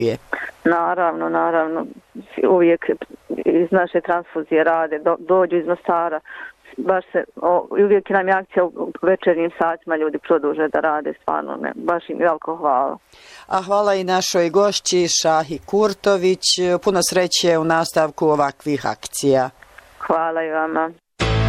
Naravno. Uvijek iz naše transfuzije rade, dođu iz Mostara. Baš uvijek nam je akcija u večernjim satima, ljudi produže da rade, stvarno ne, baš im veliko hvala. A hvala i našoj gošći Šahi Kurtović, puno sreće u nastavku ovakvih akcija. Hvala i vama.